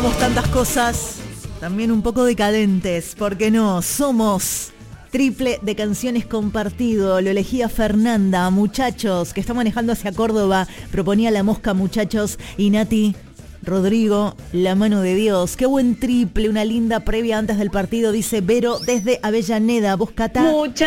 Somos tantas cosas, también un poco decadentes, ¿por qué no? Somos triple de canciones compartido, lo elegía Fernanda, muchachos, que está manejando hacia Córdoba, proponía La Mosca, muchachos, y Nati, Rodrigo, La Mano de Dios. Qué buen triple, una linda previa antes del partido, dice Vero desde Avellaneda. ¿Vos, Cata?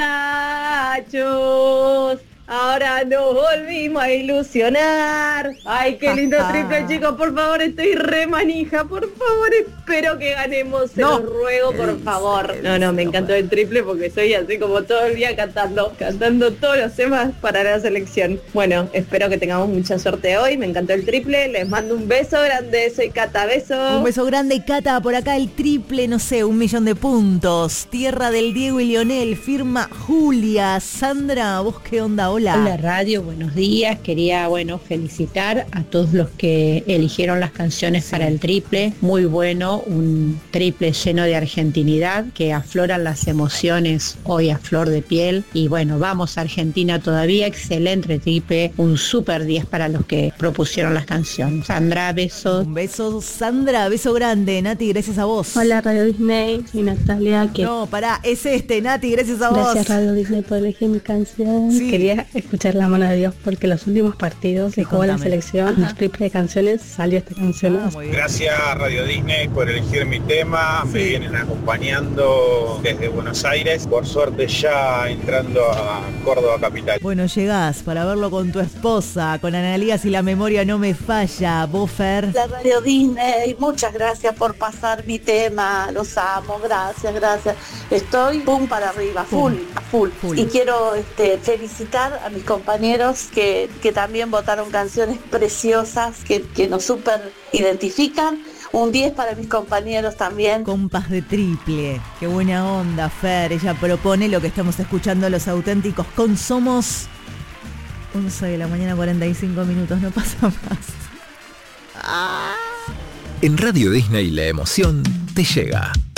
Muchachos, ahora nos volvimos a ilusionar. Ay, qué lindo triple, chicos, por favor, estoy re manija, por favor, espero que ganemos, se los ruego, por favor. No, me encantó el triple porque soy así como todo el día cantando todos los temas para la selección. Bueno, espero que tengamos mucha suerte hoy, me encantó el triple, les mando un beso grande, soy Cata, beso. Un beso grande, Cata, por acá el triple, no sé, 1.000.000 de puntos. Tierra del Diego y Lionel, firma Julia. Sandra, ¿vos qué onda? Hola. Hola radio, buenos días. Quería, felicitar a todos los que eligieron las canciones para el triple. Muy bueno, un triple lleno de argentinidad, que afloran las emociones hoy a flor de piel. Y vamos Argentina todavía, excelente triple, un super 10 para los que propusieron las canciones. Sandra, besos. Un beso, Sandra, beso grande. Nati, gracias a vos. Hola Radio Disney, soy Natalia. No, pará, es Nati, gracias a vos. Gracias Radio Disney por elegir mi canción. Sí. Quería escuchar La Mano de Dios porque los últimos partidos que jugó la selección, los triples de canciones, salió esta canción. Gracias Radio Disney por elegir mi tema. Sí. Me vienen acompañando desde Buenos Aires, por suerte ya entrando a Córdoba capital. Bueno, llegás para verlo con tu esposa, con Analía, si la memoria no me falla. Bofer. La Radio Disney, muchas gracias por pasar mi tema, los amo, gracias. Estoy pum para arriba, full. Y quiero felicitar a mis compañeros que también votaron canciones preciosas que nos súper identifican. Un 10 para mis compañeros también. Compas de triple, qué buena onda, Fer. Ella propone lo que estamos escuchando Los Auténticos con Somos. 11 de la mañana, 45 minutos, no pasa más. En Radio Disney la emoción te llega.